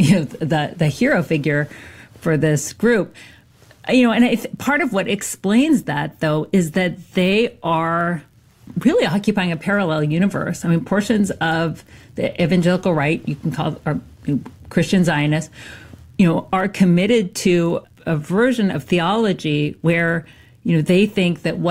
the hero figure for this group. And part of what explains that, though, is that they are really occupying a parallel universe. I mean, portions of the evangelical right, you can call Christian Zionists, are committed to a version of theology where, they think that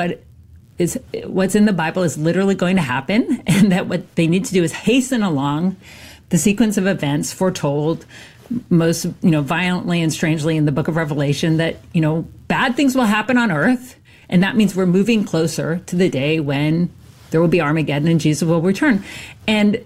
what's in the Bible is literally going to happen, and that what they need to do is hasten along the sequence of events foretold most, violently and strangely in the book of Revelation, that, bad things will happen on earth. And that means we're moving closer to the day when there will be Armageddon and Jesus will return. And,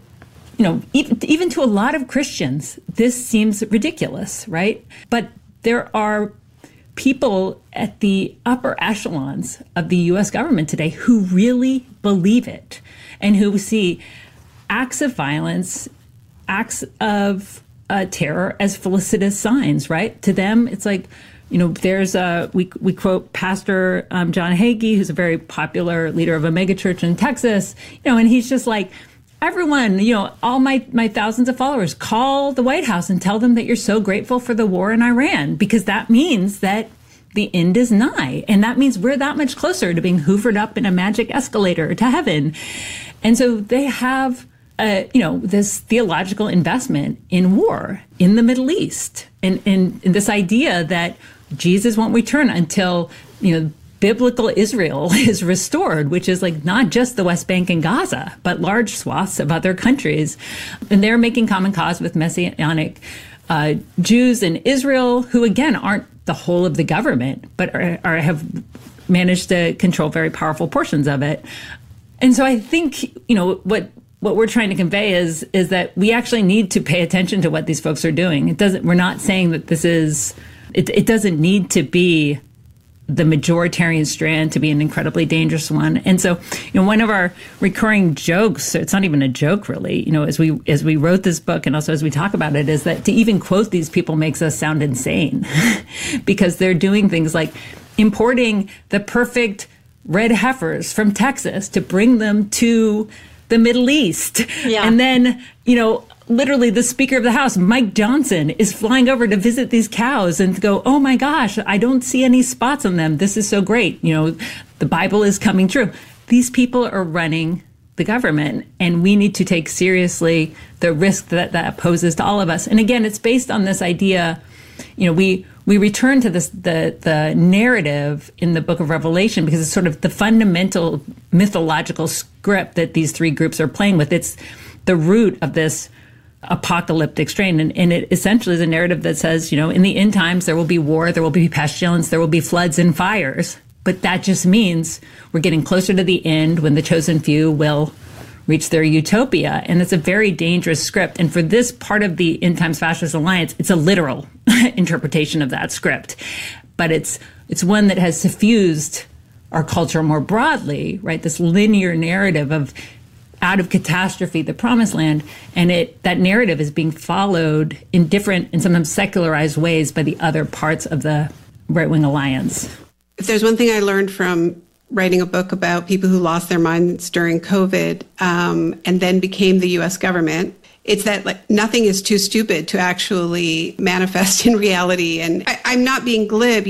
even to a lot of Christians, this seems ridiculous, right? But there are people at the upper echelons of the U.S. government today who really believe it, and who see acts of violence, acts of terror as felicitous signs, right? To them, it's like, there's we quote Pastor John Hagee, who's a very popular leader of a megachurch in Texas, and he's just like, everyone, all my thousands of followers, call the White House and tell them that you're so grateful for the war in Iran, because that means that the end is nigh. And that means we're that much closer to being hoovered up in a magic escalator to heaven. And so they have, this theological investment in war in the Middle East, and this idea that Jesus won't return until, biblical Israel is restored, which is like not just the West Bank and Gaza, but large swaths of other countries. And they're making common cause with Messianic Jews in Israel, who again aren't the whole of the government, but have managed to control very powerful portions of it. And so I think, what we're trying to convey is that we actually need to pay attention to what these folks are doing. We're not saying that this is, it doesn't need to be the majoritarian strand to be an incredibly dangerous one. And so, one of our recurring jokes, it's not even a joke really, as we wrote this book and also as we talk about it, is that to even quote these people makes us sound insane because they're doing things like importing the perfect red heifers from Texas to bring them to the Middle East. Yeah. And then, literally the Speaker of the House, Mike Johnson, is flying over to visit these cows and go, oh my gosh, I don't see any spots on them. This is so great. The Bible is coming true. These people are running the government, and we need to take seriously the risk that poses to all of us. And again, it's based on this idea, we return to this, the narrative in the book of Revelation, because it's sort of the fundamental mythological script that these three groups are playing with. It's the root of this apocalyptic strain. And it essentially is a narrative that says, in the end times, there will be war, there will be pestilence, there will be floods and fires. But that just means we're getting closer to the end when the chosen few will reach their utopia. And it's a very dangerous script. And for this part of the End Times Fascist Alliance, it's a literal interpretation of that script. But it's one that has suffused our culture more broadly, right? This linear narrative of out of catastrophe, the promised land. And that narrative is being followed in different and sometimes secularized ways by the other parts of the right-wing alliance. If there's one thing I learned from writing a book about people who lost their minds during COVID and then became the U.S. government, it's that nothing is too stupid to actually manifest in reality. And I'm not being glib,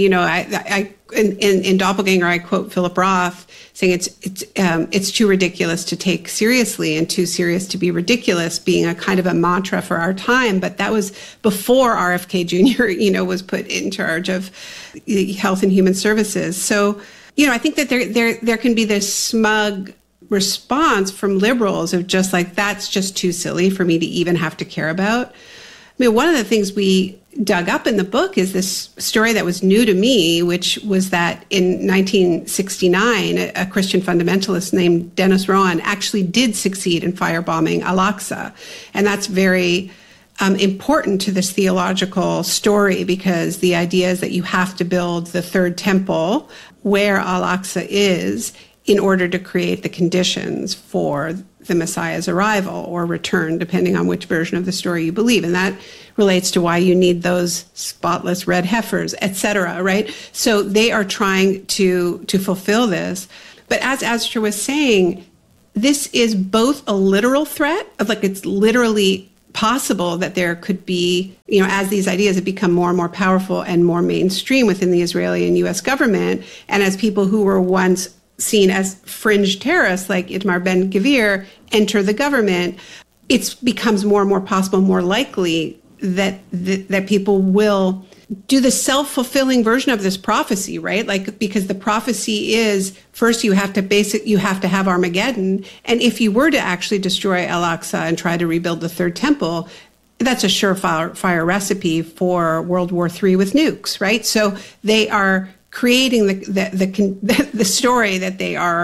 in Doppelganger, I quote Philip Roth saying it's too ridiculous to take seriously and too serious to be ridiculous, being a kind of a mantra for our time. But that was before RFK Jr., was put in charge of Health and Human Services. So, I think that there can be this smug response from liberals of just like, that's just too silly for me to even have to care about. I mean, one of the things we dug up in the book is this story that was new to me, which was that in 1969, a Christian fundamentalist named Dennis Rowan actually did succeed in firebombing Al-Aqsa. And that's very important to this theological story, because the idea is that you have to build the third temple where Al-Aqsa is in order to create the conditions for the Messiah's arrival or return, depending on which version of the story you believe. And that relates to why you need those spotless red heifers, et cetera, right? So they are trying to fulfill this. But as Astra was saying, this is both a literal threat of it's literally possible that there could be, as these ideas have become more and more powerful and more mainstream within the Israeli and U.S. government, and as people who were once seen as fringe terrorists like Itamar Ben-Gvir enter the government, it becomes more and more possible, more likely that people will do the self-fulfilling version of this prophecy, right? Like, because the prophecy is, first you have to have Armageddon. And if you were to actually destroy Al-Aqsa and try to rebuild the third temple, that's a surefire recipe for World War III with nukes, right? So they are creating the story that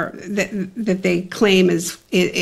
they claim is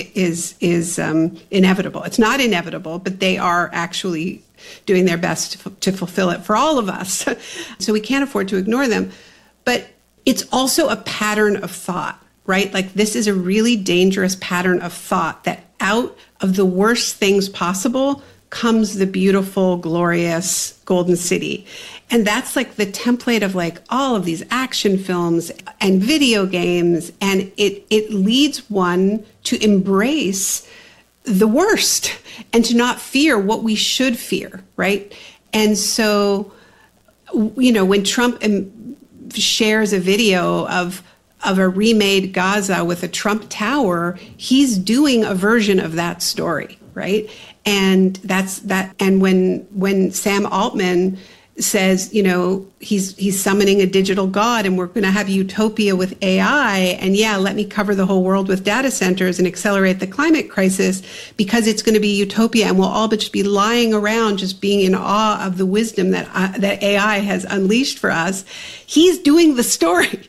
inevitable. It's not inevitable, but they are actually doing their best to fulfill it for all of us. So we can't afford to ignore them. But it's also a pattern of thought, right? Like, this is a really dangerous pattern of thought that out of the worst things possible comes the beautiful, glorious golden city. And that's like the template of like all of these action films and video games. And it leads one to embrace the worst and to not fear what we should fear, right? And so, when Trump shares a video of a remade Gaza with a Trump Tower, he's doing a version of that story, right? And that's that. And when Sam Altman says, he's summoning a digital god and we're going to have utopia with AI, and let me cover the whole world with data centers and accelerate the climate crisis because it's going to be utopia and we'll all just be lying around just being in awe of the wisdom that AI has unleashed for us. He's doing the story,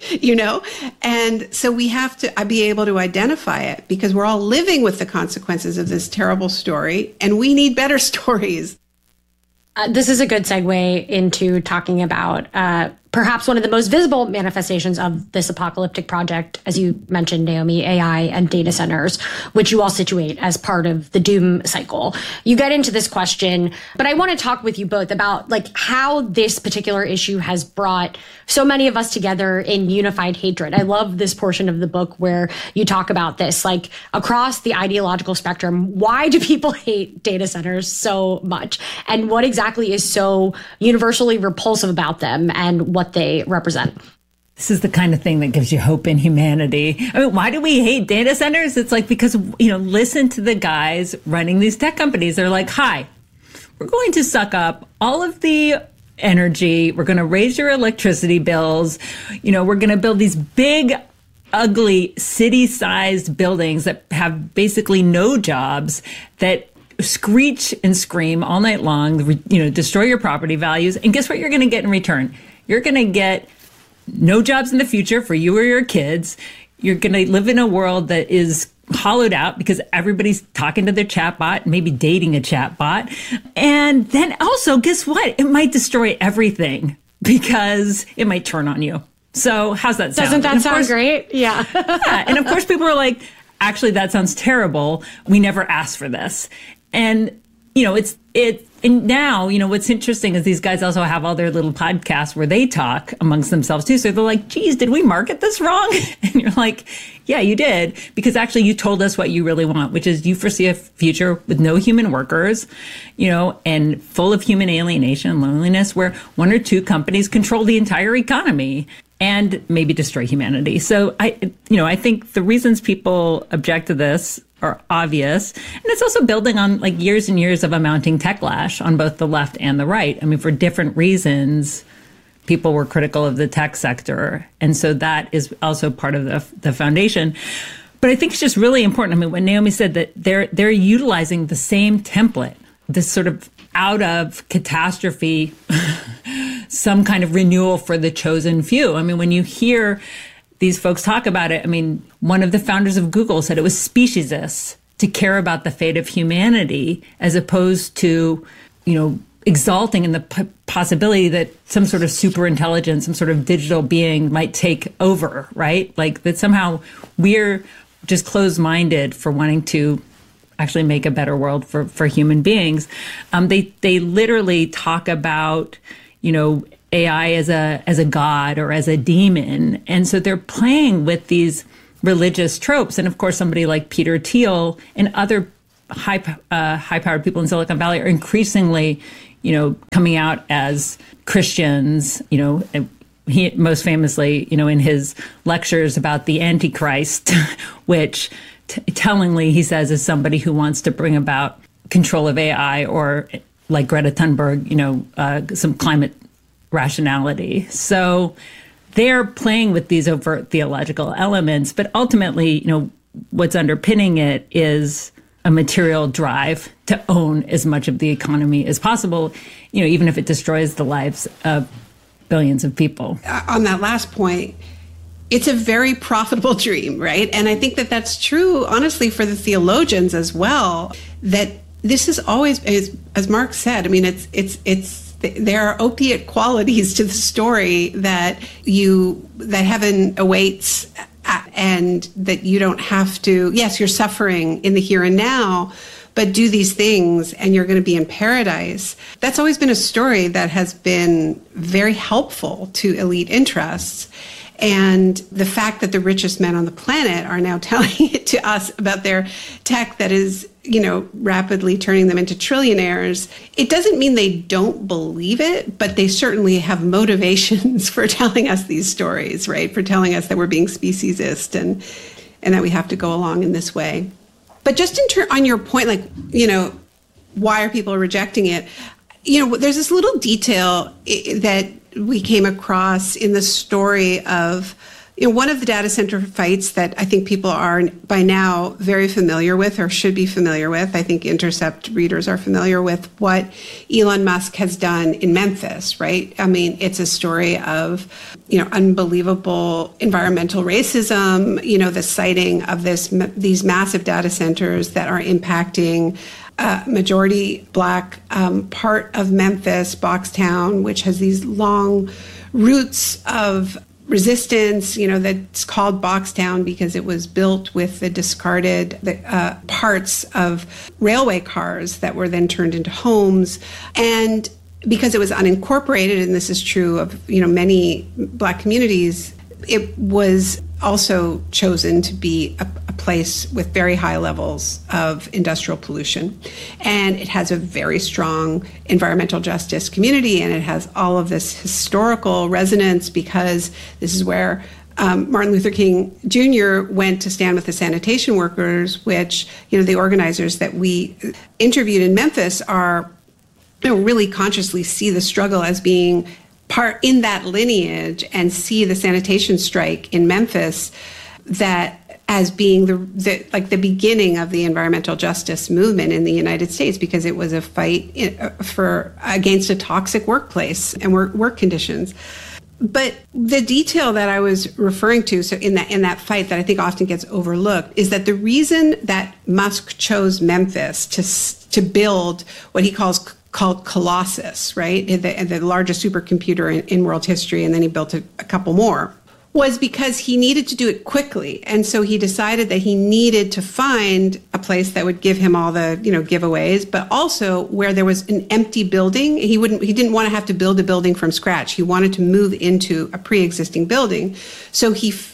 and so we have to be able to identify it because we're all living with the consequences of this terrible story and we need better stories. This is a good segue into talking about perhaps one of the most visible manifestations of this apocalyptic project, as you mentioned, Naomi, AI and data centers, which you all situate as part of the doom cycle. You get into this question, but I want to talk with you both about like how this particular issue has brought so many of us together in unified hatred. I love this portion of the book where you talk about this, like across the ideological spectrum. Why do people hate data centers so much? And what exactly is so universally repulsive about them and what they represent? This is the kind of thing that gives you hope in humanity. I mean, why do we hate data centers? It's like, because, listen to the guys running these tech companies. They're like, hi, we're going to suck up all of the energy. We're going to raise your electricity bills. We're going to build these big, ugly city-sized buildings that have basically no jobs, that screech and scream all night long, destroy your property values. And guess what you're going to get in return? You're going to get no jobs in the future for you or your kids. You're going to live in a world that is hollowed out because everybody's talking to their chatbot, maybe dating a chatbot. And then also, guess what? It might destroy everything because it might turn on you. So how's that sound? Doesn't that sound great? Yeah. Yeah. And of course, people are like, actually, that sounds terrible. We never asked for this. And, and now, what's interesting is these guys also have all their little podcasts where they talk amongst themselves too. So they're like, geez, did we market this wrong? And you're like, yeah, you did. Because actually you told us what you really want, which is you foresee a future with no human workers, and full of human alienation and loneliness where one or two companies control the entire economy and maybe destroy humanity. So I think the reasons people object to this are obvious. And it's also building on like years and years of a mounting techlash on both the left and the right. I mean, for different reasons, people were critical of the tech sector. And so that is also part of the foundation. But I think it's just really important. I mean, when Naomi said that they're utilizing the same template, this sort of out of catastrophe, some kind of renewal for the chosen few. I mean, when you hear these folks talk about it, I mean, one of the founders of Google said it was speciesist to care about the fate of humanity as opposed to, exalting in the possibility that some sort of super intelligence, some sort of digital being might take over, right? Like that somehow we're just closed-minded for wanting to actually make a better world for human beings. They literally talk about, AI as a god or as a demon. And so they're playing with these religious tropes. And of course, somebody like Peter Thiel and other high-powered people in Silicon Valley are increasingly, coming out as Christians, he most famously, in his lectures about the Antichrist, which tellingly he says is somebody who wants to bring about control of AI or, like Greta Thunberg, some climate rationality. So they're playing with these overt theological elements, but ultimately, what's underpinning it is a material drive to own as much of the economy as possible, even if it destroys the lives of billions of people. On that last point, it's a very profitable dream, right? And I think that that's true, honestly, for the theologians as well, that this is always, as Mark said, I mean, there are opiate qualities to the story that heaven awaits and that you don't have to, yes, you're suffering in the here and now, but do these things and you're going to be in paradise. That's always been a story that has been very helpful to elite interests. And the fact that the richest men on the planet are now telling it to us about their tech that is, rapidly turning them into trillionaires, it doesn't mean they don't believe it, but they certainly have motivations for telling us these stories, right? For telling us that we're being speciesist and that we have to go along in this way. But just on your point, why are people rejecting it? There's this little detail that we came across in the story of one of the data center fights that I think people are by now very familiar with or should be familiar with. I think Intercept readers are familiar with what Elon Musk has done in Memphis, right? I mean, it's a story of, unbelievable environmental racism, the siting of these massive data centers that are impacting majority Black part of Memphis, Boxtown, which has these long roots of resistance, that's called Boxtown because it was built with the discarded parts of railway cars that were then turned into homes. And because it was unincorporated, and this is true of, many Black communities, it was also chosen to be a place with very high levels of industrial pollution. And it has a very strong environmental justice community, and it has all of this historical resonance because this is where Martin Luther King Jr. went to stand with the sanitation workers, which, the organizers that we interviewed in Memphis are, really consciously see the struggle as being part in that lineage and see the sanitation strike in Memphis that as being the beginning of the environmental justice movement in the United States, because it was a fight against a toxic workplace and work conditions. But the detail that I was referring to, so in that fight that I think often gets overlooked, is that the reason that Musk chose Memphis to build what he called Colossus, right, the largest supercomputer in world history, and then he built a couple more, was because he needed to do it quickly. And so he decided that he needed to find a place that would give him all the, giveaways, but also where there was an empty building. He didn't want to have to build a building from scratch. He wanted to move into a pre-existing building. So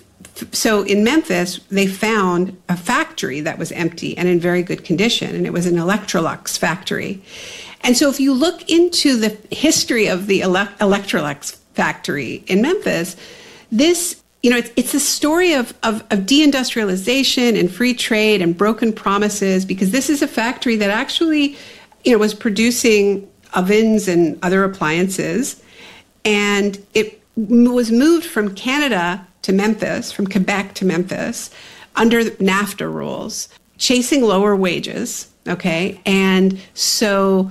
in Memphis, they found a factory that was empty and in very good condition, and it was an Electrolux factory. And so if you look into the history of the Electrolux factory in Memphis, this, it's a story of deindustrialization and free trade and broken promises, because this is a factory that actually, was producing ovens and other appliances. And it was moved from Canada to Memphis, from Quebec to Memphis, under NAFTA rules, chasing lower wages, okay? And so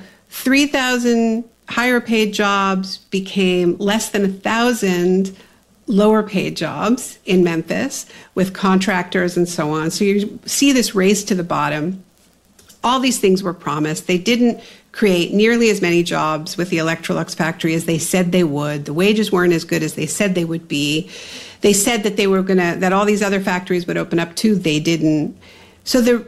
3,000 higher paid jobs became less than 1,000 lower paid jobs in Memphis with contractors and so on. So you see this race to the bottom. All these things were promised. They didn't create nearly as many jobs with the Electrolux factory as they said they would. The wages weren't as good as they said they would be. They said that that all these other factories would open up too. They didn't. So the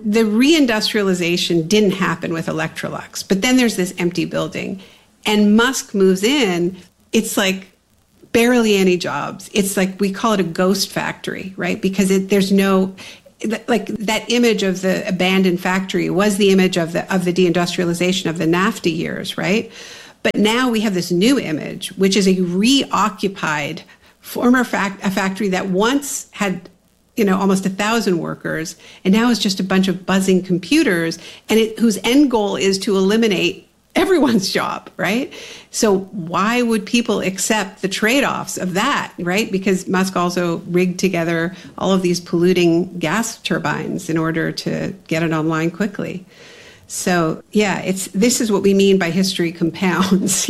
reindustrialization didn't happen with Electrolux. But then there's this empty building, and Musk moves in. It's like barely any jobs. It's like, we call it a ghost factory, right? Because there's no like that image of the abandoned factory was the image of the deindustrialization of the NAFTA years, right? But now we have this new image, which is a reoccupied former factory that once had, almost 1,000 workers, and now is just a bunch of buzzing computers, and whose end goal is to eliminate everyone's job, right? So why would people accept the trade-offs of that, right? Because Musk also rigged together all of these polluting gas turbines in order to get it online quickly. So yeah, this is what we mean by history compounds.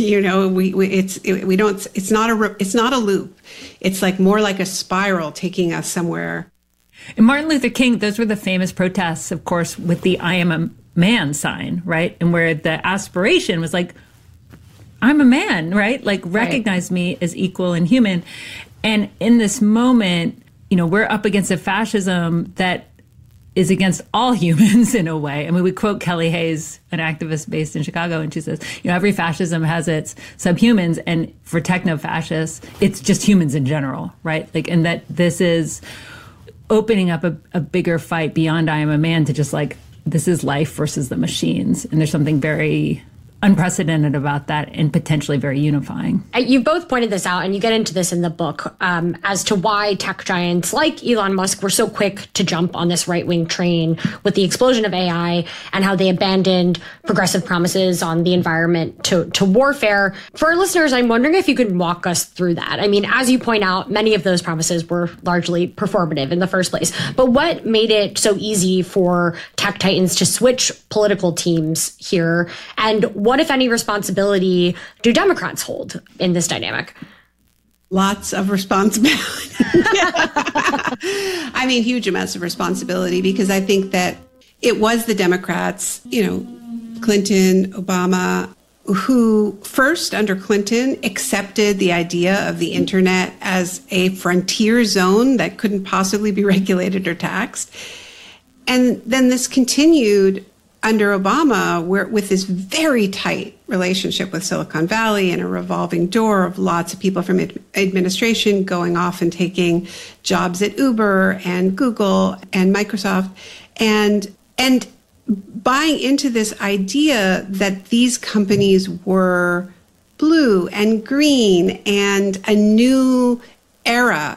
It's not a loop. It's like more like a spiral taking us somewhere. And Martin Luther King, those were the famous protests, of course, with the I am a man sign, right? And where the aspiration was like, I'm a man, right? Like, recognize me as equal and human. And in this moment, we're up against a fascism that is against all humans in a way. I mean, we quote Kelly Hayes, an activist based in Chicago, and she says, every fascism has its subhumans, and for techno-fascists, it's just humans in general, right? Like, and that this is opening up a bigger fight beyond I am a man to just like, this is life versus the machines. And there's something very unprecedented about that and potentially very unifying. You both pointed this out, and you get into this in the book, as to why tech giants like Elon Musk were so quick to jump on this right-wing train with the explosion of AI, and how they abandoned progressive promises on the environment to warfare. For our listeners, I'm wondering if you could walk us through that. I mean, as you point out, many of those promises were largely performative in the first place. But what made it so easy for tech titans to switch political teams here? And what, if any, responsibility do Democrats hold in this dynamic? Lots of responsibility. I mean, huge amounts of responsibility, because I think that it was the Democrats, Clinton, Obama, who first, under Clinton, accepted the idea of the internet as a frontier zone that couldn't possibly be regulated or taxed. And then this continued under Obama, with this very tight relationship with Silicon Valley and a revolving door of lots of people from administration going off and taking jobs at Uber and Google and Microsoft, and buying into this idea that these companies were blue and green and a new era,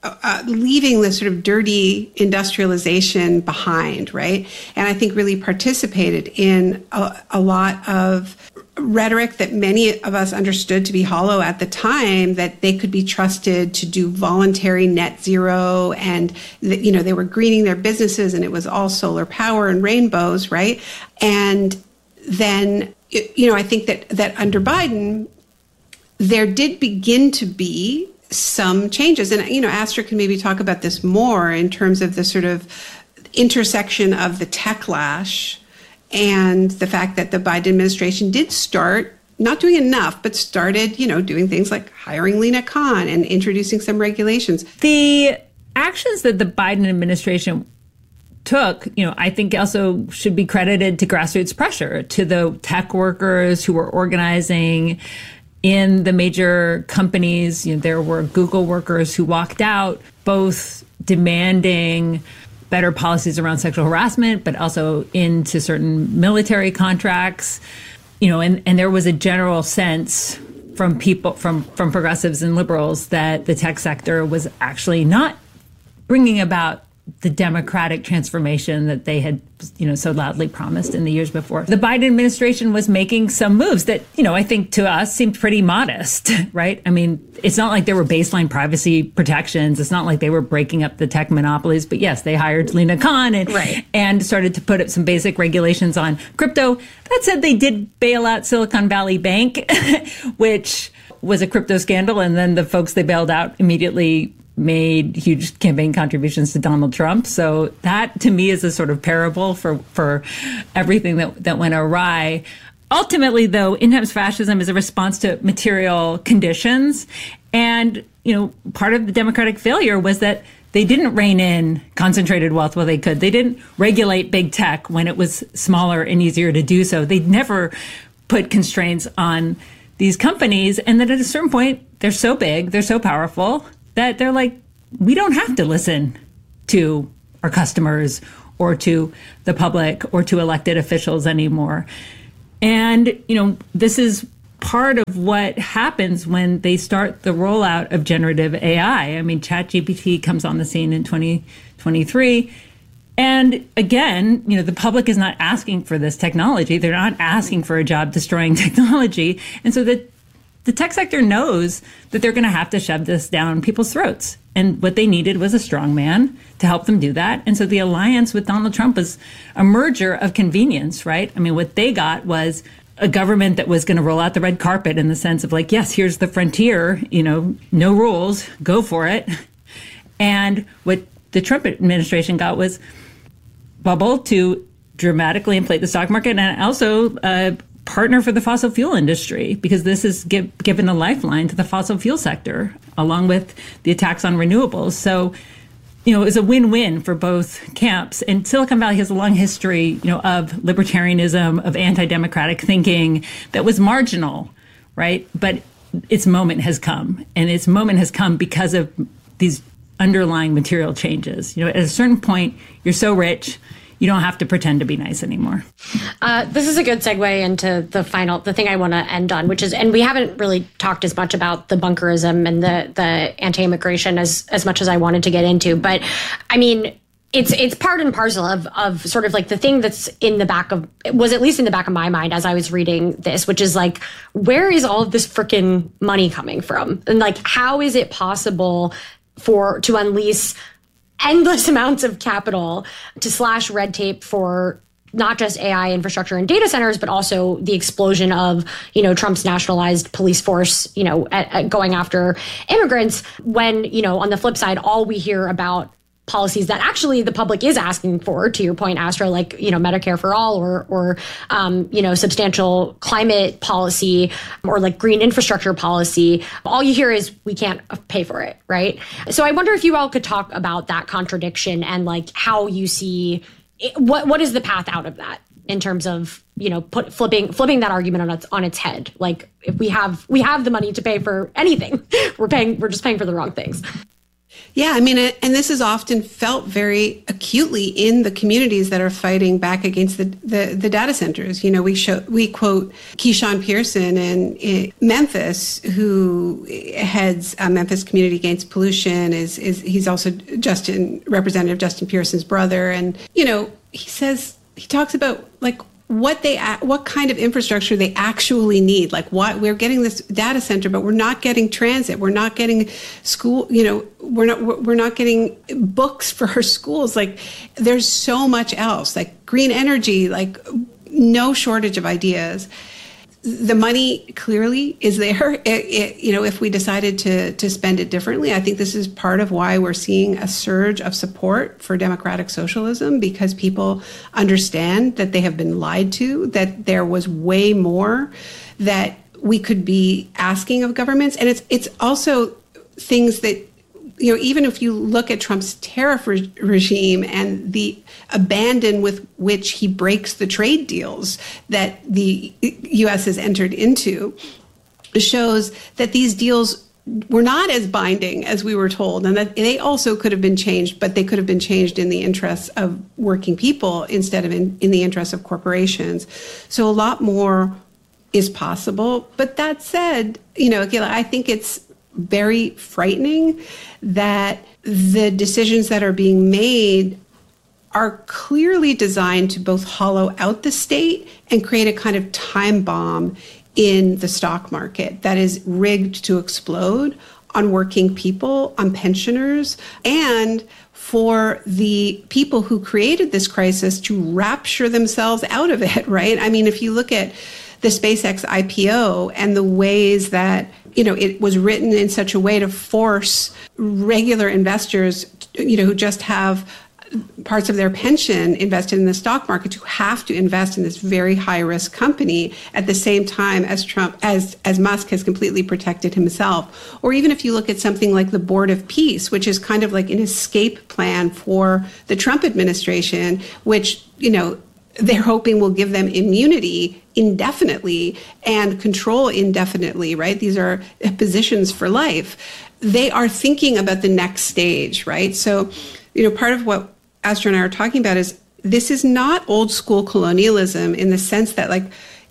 leaving the sort of dirty industrialization behind, right? And I think really participated in a lot of rhetoric that many of us understood to be hollow at the time, that they could be trusted to do voluntary net zero, and they were greening their businesses, and it was all solar power and rainbows, right? And then, I think that under Biden, there did begin to be some changes. And, Astrid can maybe talk about this more in terms of the sort of intersection of the techlash and the fact that the Biden administration did start, not doing enough, but started, doing things like hiring Lina Khan and introducing some regulations. The actions that the Biden administration took, I think also should be credited to grassroots pressure, to the tech workers who were organizing in the major companies. There were Google workers who walked out, both demanding better policies around sexual harassment, but also into certain military contracts. And there was a general sense from people, from progressives and liberals, that the tech sector was actually not bringing about the democratic transformation that they had, so loudly promised in the years before. The Biden administration was making some moves that, I think to us seemed pretty modest, right? I mean, it's not like there were baseline privacy protections. It's not like they were breaking up the tech monopolies. But yes, they hired Lina Khan and started to put up some basic regulations on crypto. That said, they did bail out Silicon Valley Bank, which was a crypto scandal. And then the folks they bailed out immediately made huge campaign contributions to Donald Trump. So that, to me, is a sort of parable for everything that went awry. Ultimately, though, in times fascism is a response to material conditions. And, part of the democratic failure was that they didn't rein in concentrated wealth where they could. They didn't regulate big tech when it was smaller and easier to do so. They never put constraints on these companies. And then at a certain point, they're so big, they're so powerful, that they're like, we don't have to listen to our customers or to the public or to elected officials anymore. And, this is part of what happens when they start the rollout of generative AI. I mean, ChatGPT comes on the scene in 2023. And again, the public is not asking for this technology. They're not asking for a job-destroying technology. And so the tech sector knows that they're going to have to shove this down people's throats. And what they needed was a strong man to help them do that. And so the alliance with Donald Trump was a merger of convenience, right? I mean, what they got was a government that was going to roll out the red carpet in the sense of like, yes, here's the frontier, no rules, go for it. And what the Trump administration got was bubble to dramatically inflate the stock market and also partner for the fossil fuel industry, because this is given a lifeline to the fossil fuel sector, along with the attacks on renewables. So, it was a win-win for both camps. And Silicon Valley has a long history, of libertarianism, of anti-democratic thinking that was marginal, right? But its moment has come. And its moment has come because of these underlying material changes. At a certain point, you're so rich, you don't have to pretend to be nice anymore. This is a good segue into the thing I want to end on, which is, and we haven't really talked as much about the bunkerism and the anti-immigration as much as I wanted to get into. But I mean, it's part and parcel of sort of like the thing that's at least in the back of my mind as I was reading this, which is like, where is all of this freaking money coming from? And like, how is it possible to unleash endless amounts of capital to slash red tape for not just AI infrastructure and data centers, but also the explosion of, Trump's nationalized police force, going after immigrants, when, on the flip side, all we hear about policies that actually the public is asking for, to your point, Astra, like, Medicare for all or substantial climate policy or like green infrastructure policy. All you hear is we can't pay for it, right? So I wonder if you all could talk about that contradiction and like how you see what is the path out of that in terms of, flipping that argument on its head. Like if we have the money to pay for anything, we're just paying for the wrong things. Yeah, I mean, and this is often felt very acutely in the communities that are fighting back against the data centers. We quote Keyshawn Pearson in Memphis, who heads Memphis Community Against Pollution. He's also Representative Justin Pearson's brother, and he talks about like what kind of infrastructure they actually need. Like we're getting this data center, but we're not getting transit. We're not getting school, we're not getting books for our schools. Like there's so much else, like green energy, like no shortage of ideas. The money clearly is there. If we decided to spend it differently, I think this is part of why we're seeing a surge of support for democratic socialism, because people understand that they have been lied to, that there was way more that we could be asking of governments. And it's also things that, even if you look at Trump's tariff regime and the abandon with which he breaks the trade deals that the U.S. has entered into, shows that these deals were not as binding as we were told, and that they also could have been changed, but they could have been changed in the interests of working people instead of in the interests of corporations. So a lot more is possible. But that said, Gila, I think it's very frightening that the decisions that are being made are clearly designed to both hollow out the state and create a kind of time bomb in the stock market that is rigged to explode on working people, on pensioners, and for the people who created this crisis to rapture themselves out of it, right? I mean, if you look at the SpaceX IPO and the ways that it was written in such a way to force regular investors, who just have parts of their pension invested in the stock market, to have to invest in this very high risk company at the same time as Musk has completely protected himself. Or even if you look at something like the Board of Peace, which is kind of like an escape plan for the Trump administration, which, they're hoping will give them immunity indefinitely and control indefinitely, right? These are positions for life. They are thinking about the next stage, right? So, part of what Astra and I are talking about is this is not old school colonialism in the sense that like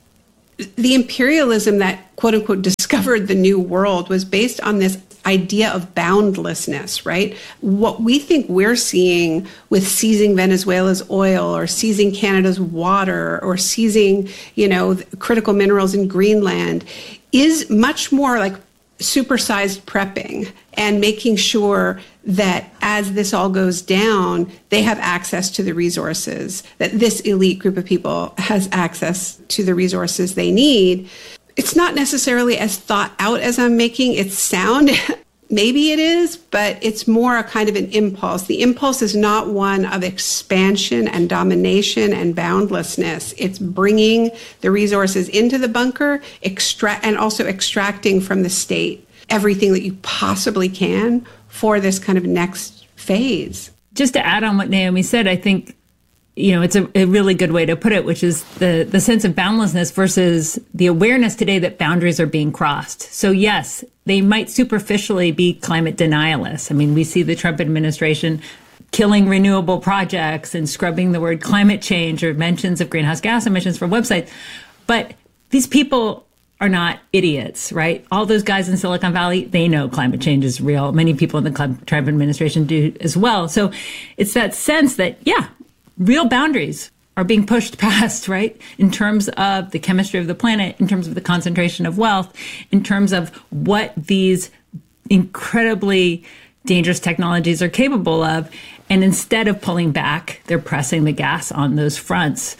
the imperialism that quote unquote discovered the new world was based on this idea of boundlessness, right? What we think we're seeing with seizing Venezuela's oil or seizing Canada's water or seizing, critical minerals in Greenland is much more like supersized prepping and making sure that as this all goes down, they have access to the resources, that this elite group of people has access to the resources they need. It's not necessarily as thought out as I'm making it sound. Maybe it is, but it's more a kind of an impulse. The impulse is not one of expansion and domination and boundlessness. It's bringing the resources into the bunker, and also extracting from the state everything that you possibly can for this kind of next phase. Just to add on what Naomi said, I think, it's a really good way to put it, which is the sense of boundlessness versus the awareness today that boundaries are being crossed. So yes, they might superficially be climate denialists. I mean, we see the Trump administration killing renewable projects and scrubbing the word climate change or mentions of greenhouse gas emissions from websites. But these people are not idiots, right? All those guys in Silicon Valley, they know climate change is real. Many people in the Trump administration do as well. So it's that sense that, yeah, real boundaries are being pushed past, right? In terms of the chemistry of the planet, in terms of the concentration of wealth, in terms of what these incredibly dangerous technologies are capable of. And instead of pulling back, they're pressing the gas on those fronts,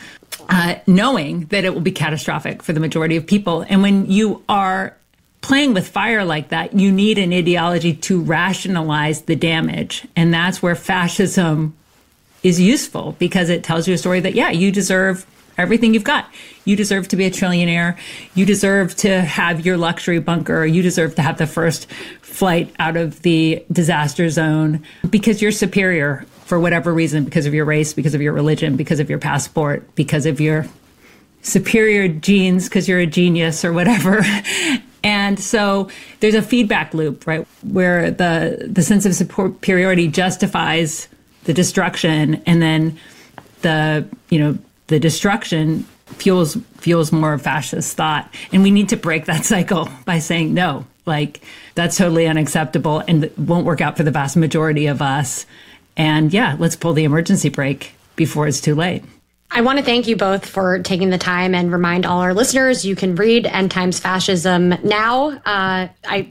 knowing that it will be catastrophic for the majority of people. And when you are playing with fire like that, you need an ideology to rationalize the damage. And that's where fascism is useful, because it tells you a story that, yeah, you deserve everything you've got. You deserve to be a trillionaire. You deserve to have your luxury bunker. You deserve to have the first flight out of the disaster zone because you're superior for whatever reason, because of your race, because of your religion, because of your passport, because of your superior genes, because you're a genius or whatever. And so there's a feedback loop, right, where the sense of superiority justifies the destruction, and then the destruction fuels more fascist thought. And we need to break that cycle by saying, no, like that's totally unacceptable and won't work out for the vast majority of us. And yeah, let's pull the emergency brake before it's too late. I want to thank you both for taking the time and remind all our listeners you can read End Times Fascism now.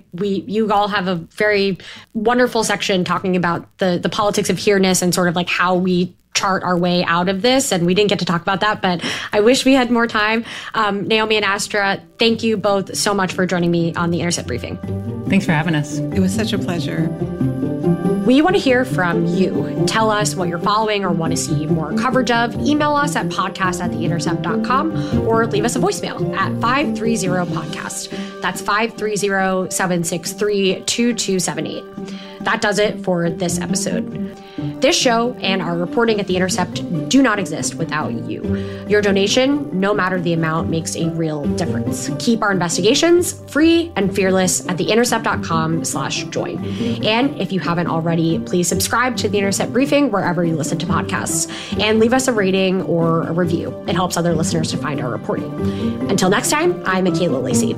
You all have a very wonderful section talking about the politics of here-ness and sort of like how we chart our way out of this. And we didn't get to talk about that, but I wish we had more time. Naomi and Astra, thank you both so much for joining me on the Intercept Briefing. Thanks for having us. It was such a pleasure. We want to hear from you. Tell us what you're following or want to see more coverage of. Email us at podcast@theintercept.com or leave us a voicemail at 530-PODCAST. That's 530-763-2278. That does it for this episode. This show and our reporting at The Intercept do not exist without you. Your donation, no matter the amount, makes a real difference. Keep our investigations free and fearless at theintercept.com/join. And if you haven't already, please subscribe to The Intercept Briefing wherever you listen to podcasts and leave us a rating or a review. It helps other listeners to find our reporting. Until next time, I'm Michaela Lacey.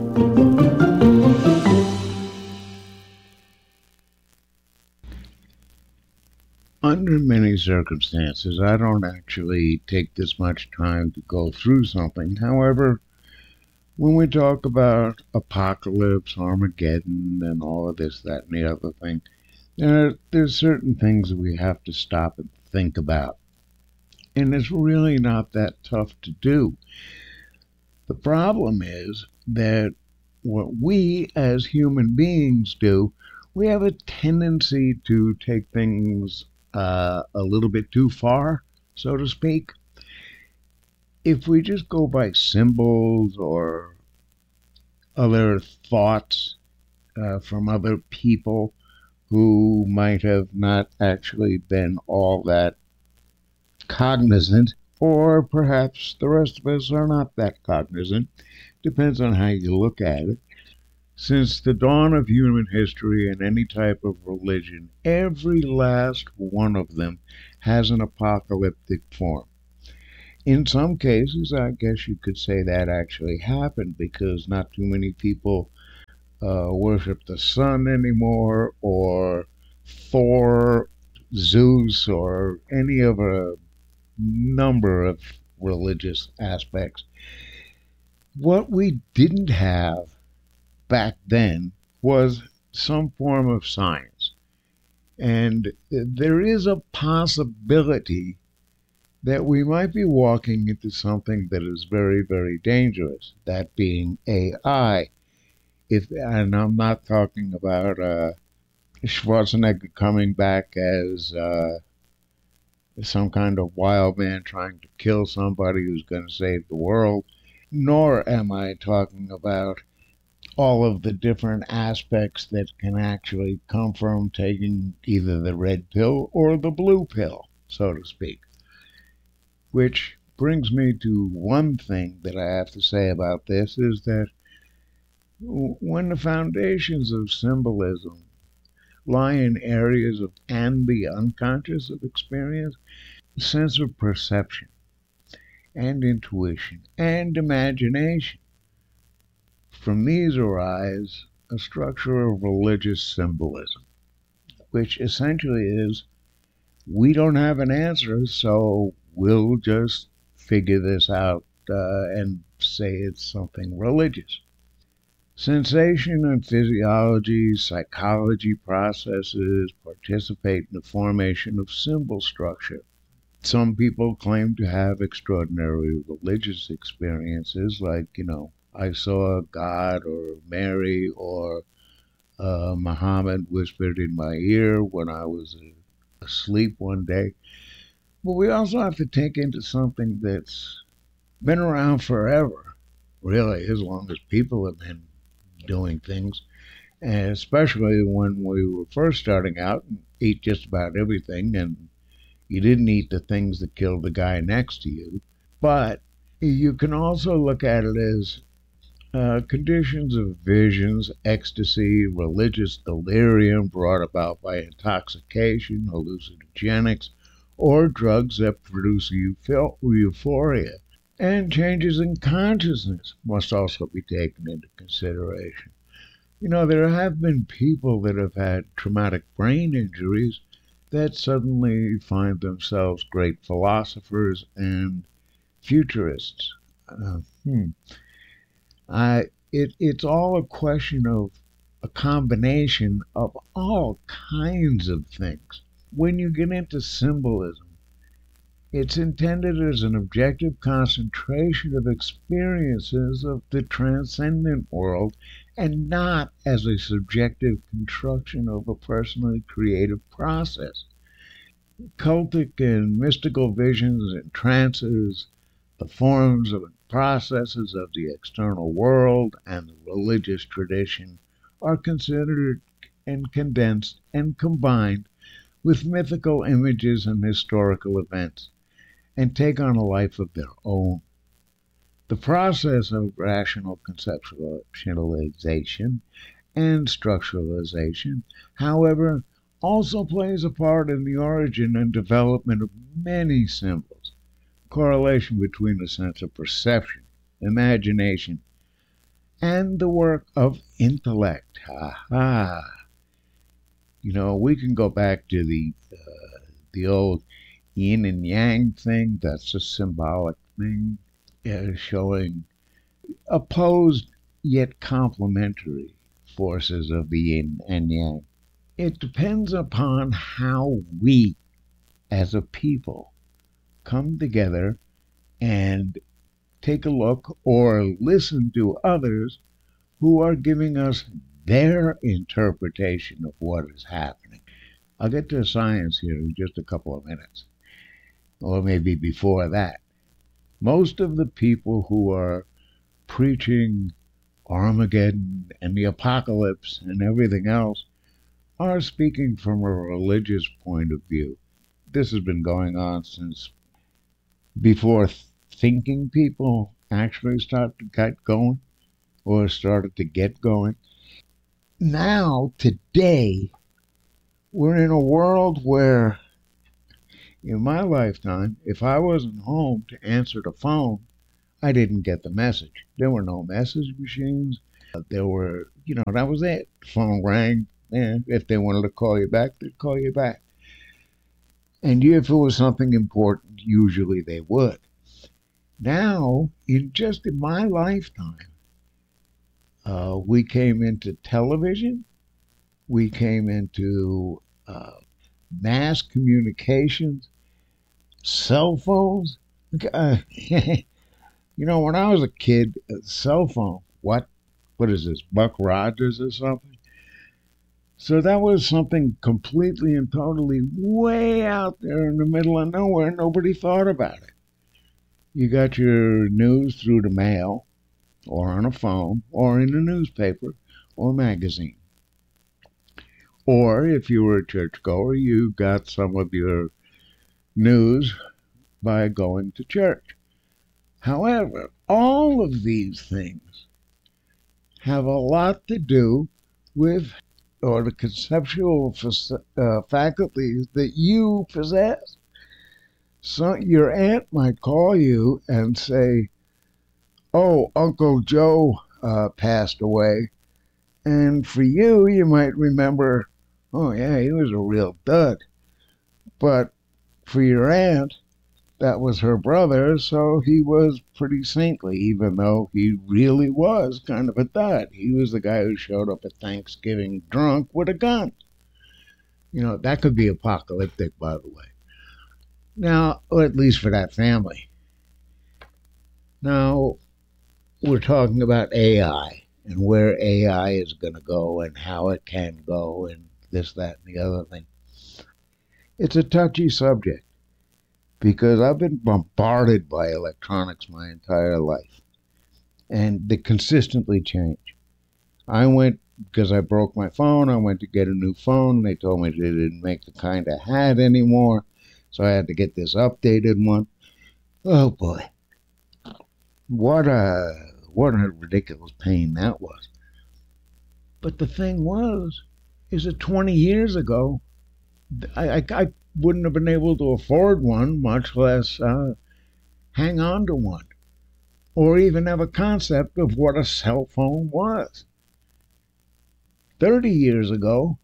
Under many circumstances, I don't actually take this much time to go through something. However, when we talk about apocalypse, Armageddon, and all of this, that, and the other thing, there's certain things that we have to stop and think about. And it's really not that tough to do. The problem is that what we as human beings do, we have a tendency to take things a little bit too far, so to speak. If we just go by symbols or other thoughts from other people who might have not actually been all that cognizant, or perhaps the rest of us are not that cognizant, depends on how you look at it, Since the dawn of human history and any type of religion, every last one of them has an apocalyptic form. In some cases, I guess you could say that actually happened because not too many people worship the sun anymore, or Thor, Zeus, or any of a number of religious aspects. What we didn't have back then was some form of science. And there is a possibility that we might be walking into something that is very, very dangerous, that being AI. And I'm not talking about Schwarzenegger coming back as some kind of wild man trying to kill somebody who's going to save the world, nor am I talking about all of the different aspects that can actually come from taking either the red pill or the blue pill, so to speak. Which brings me to one thing that I have to say about this is that when the foundations of symbolism lie in areas of and the unconscious of experience, sense of perception and intuition and imagination, from these arise a structure of religious symbolism, which essentially is we don't have an answer, so we'll just figure this out and say it's something religious. Sensation and physiology, psychology processes participate in the formation of symbol structure. Some people claim to have extraordinary religious experiences, like, I saw God or Mary or Muhammad whispered in my ear when I was asleep one day. But we also have to take into something that's been around forever, really, as long as people have been doing things, and especially when we were first starting out and eat just about everything, and you didn't eat the things that killed the guy next to you. But you can also look at it as conditions of visions, ecstasy, religious delirium brought about by intoxication, hallucinogenics, or drugs that produce euphoria. And changes in consciousness must also be taken into consideration. There have been people that have had traumatic brain injuries that suddenly find themselves great philosophers and futurists. It's all a question of a combination of all kinds of things. When you get into symbolism, it's intended as an objective concentration of experiences of the transcendent world and not as a subjective construction of a personally creative process. Cultic and mystical visions and trances, the forms and processes of the external world and the religious tradition are considered and condensed and combined with mythical images and historical events, and take on a life of their own. The process of rational conceptualization and structuralization, however, also plays a part in the origin and development of many symbols. Correlation between a sense of perception, imagination, and the work of intellect. We can go back to the old yin and yang thing. That's a symbolic thing, showing opposed yet complementary forces of the yin and yang. It depends upon how we, as a people, come together and take a look or listen to others who are giving us their interpretation of what is happening. I'll get to science here in just a couple of minutes, or maybe before that. Most of the people who are preaching Armageddon and the apocalypse and everything else are speaking from a religious point of view. This has been going on since before thinking people actually started to get going. now, today, we're in a world where, in my lifetime, if I wasn't home to answer the phone, I didn't get the message. There were no message machines. There were, that was it. The phone rang, and if they wanted to call you back, they'd call you back. And if it was something important, usually they would. Now, in my lifetime, we came into television, we came into mass communications, cell phones. When I was a kid, a cell phone, what is this, Buck Rogers or something? So that was something completely and totally way out there in the middle of nowhere. Nobody thought about it. You got your news through the mail, or on a phone, or in a newspaper, or magazine. Or if you were a churchgoer, you got some of your news by going to church. However, all of these things have a lot to do with, or the conceptual faculties that you possess. So your aunt might call you and say, "Oh, Uncle Joe passed away." And for you, you might remember, "Oh yeah, he was a real dud." But for your aunt, that was her brother, so he was pretty saintly, even though he really was kind of a dud. He was the guy who showed up at Thanksgiving drunk with a gun. That could be apocalyptic, by the way. Now, or at least for that family. Now, we're talking about AI and where AI is going to go and how it can go and this, that, and the other thing. It's a touchy subject because I've been bombarded by electronics my entire life, and they consistently change. Because I broke my phone, I went to get a new phone, and they told me they didn't make the kind I had anymore, so I had to get this updated one. Oh boy. What a ridiculous pain that was. But the thing is that 20 years ago, I wouldn't have been able to afford one, much less hang on to one, or even have a concept of what a cell phone was. 30 years ago,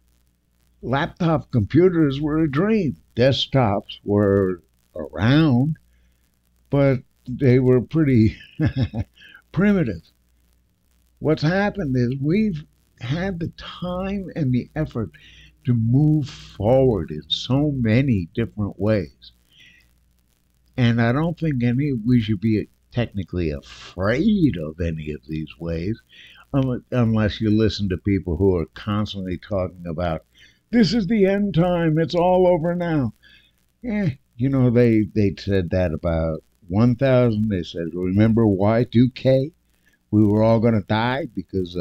laptop computers were a dream. Desktops were around, but they were pretty primitive. What's happened is we've had the time and the effort to move forward in so many different ways. And I don't think we should be technically afraid of any of these ways, unless you listen to people who are constantly talking about, this is the end time, it's all over now. They said that about 1000. They said, remember Y2K? We were all going to die because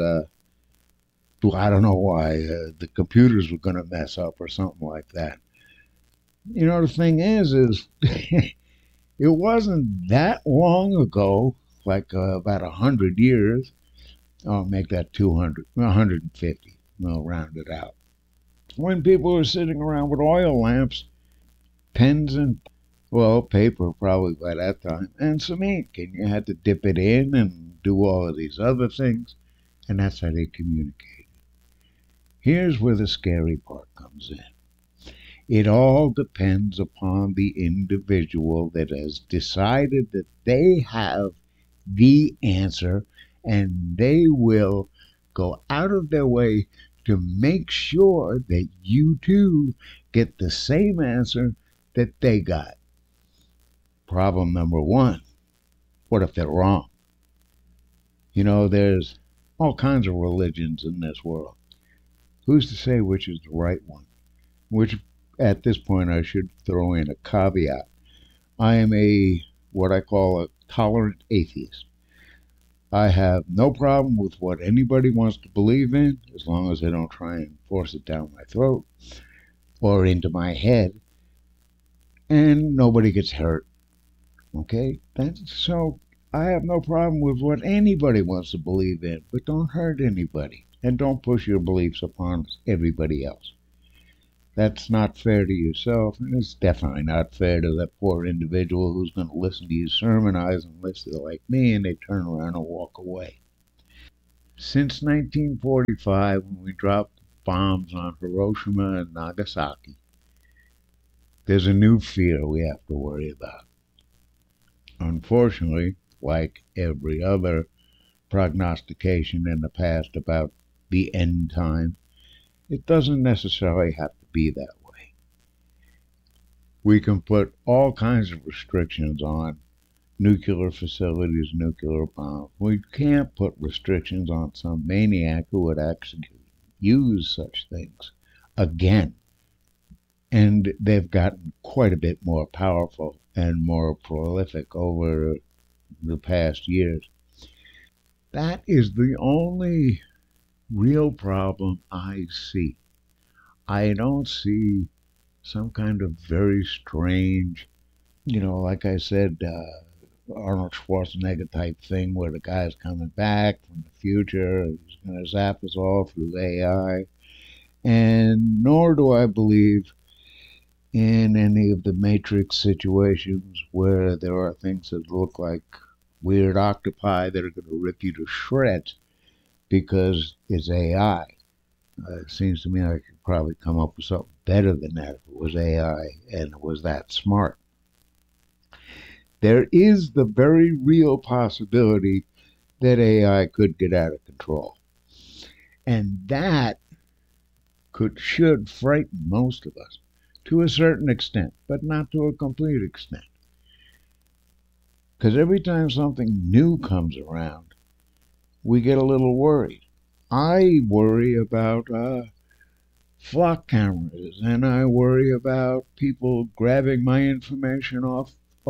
I don't know why, the computers were going to mess up or something like that. The thing is it wasn't that long ago, like about 100 years. I'll make that 200, 150. We'll round it out. When people were sitting around with oil lamps, pens and, paper probably by that time, and some ink, and you had to dip it in and do all of these other things, and that's how they communicated. Here's where the scary part comes in. It all depends upon the individual that has decided that they have the answer, and they will go out of their way to make sure that you too get the same answer that they got. Problem number one, what if they're wrong? There's all kinds of religions in this world. Who's to say which is the right one? Which, at this point, I should throw in a caveat. I am what I call a tolerant atheist. I have no problem with what anybody wants to believe in, as long as they don't try and force it down my throat or into my head, and nobody gets hurt. Okay? So I have no problem with what anybody wants to believe in, but don't hurt anybody. and don't push your beliefs upon everybody else. That's not fair to yourself, and it's definitely not fair to that poor individual who's going to listen to you sermonize unless they're like me and they turn around and walk away. Since 1945, when we dropped bombs on Hiroshima and Nagasaki, there's a new fear we have to worry about. Unfortunately, like every other prognostication in the past about the end time, it doesn't necessarily have to be that way. We can put all kinds of restrictions on nuclear facilities, nuclear bombs. We can't put restrictions on some maniac who would actually use such things again. And they've gotten quite a bit more powerful and more prolific over the past years. That is the only real problem I see. I don't see some kind of very strange, like I said, Arnold Schwarzenegger type thing where the guy's coming back from the future, he's going to zap us all through AI. And nor do I believe in any of the Matrix situations where there are things that look like weird octopi that are going to rip you to shreds because it's AI. It seems to me I could probably come up with something better than that if it was AI and it was that smart. There is the very real possibility that AI could get out of control. And that should frighten most of us to a certain extent, but not to a complete extent. Because every time something new comes around, we get a little worried. I worry about flock cameras, and I worry about people grabbing my information off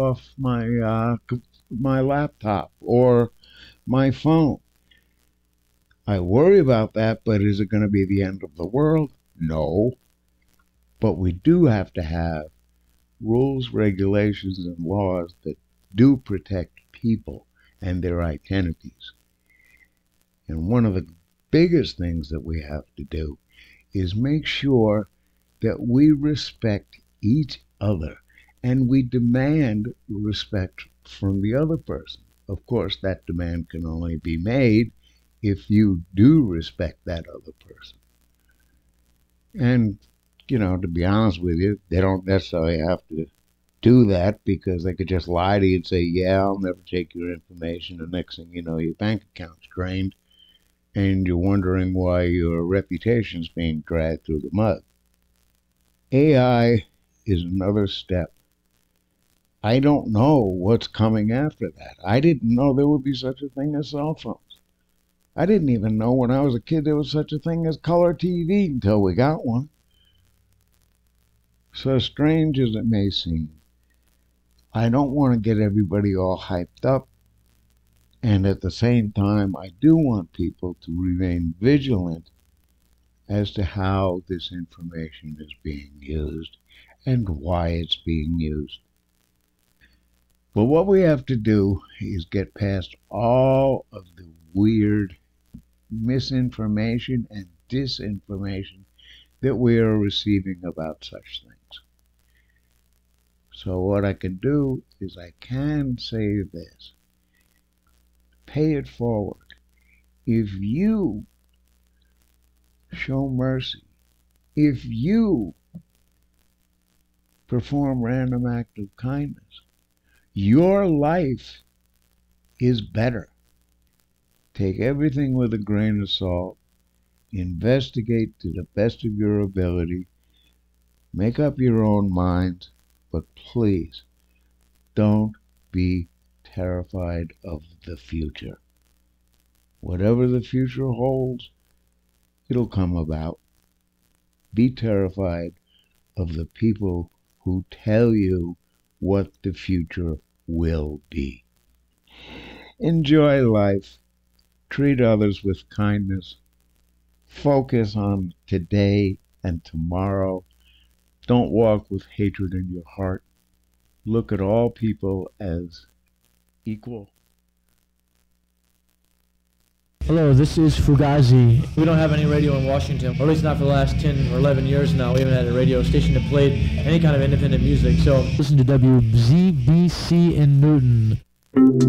my laptop or my phone. I worry about that, but is it going to be the end of the world? No. But we do have to have rules, regulations, and laws that do protect people and their identities. And one of the biggest things that we have to do is make sure that we respect each other and we demand respect from the other person. Of course, that demand can only be made if you do respect that other person. And, to be honest with you, they don't necessarily have to do that because they could just lie to you and say, yeah, I'll never take your information. The next thing you know, your bank account's drained and you're wondering why your reputation's being dragged through the mud. AI is another step. I don't know what's coming after that. I didn't know there would be such a thing as cell phones. I didn't even know when I was a kid there was such a thing as color TV until we got one. So strange as it may seem, I don't want to get everybody all hyped up. And at the same time, I do want people to remain vigilant as to how this information is being used and why it's being used. But what we have to do is get past all of the weird misinformation and disinformation that we are receiving about such things. So what I can do is I can say this. Pay it forward. If you show mercy, if you perform random act of kindness, your life is better. Take everything with a grain of salt. Investigate to the best of your ability. Make up your own mind. But please, don't be terrified of the future. Whatever the future holds, it'll come about. Be terrified of the people who tell you what the future will be. Enjoy life. Treat others with kindness. Focus on today and tomorrow. Don't walk with hatred in your heart. Look at all people as equal. Hello, this is Fugazi. We don't have any radio in Washington, or at least not for the last 10 or 11 years now. We haven't had a radio station that played any kind of independent music, so listen to WZBC in Newton.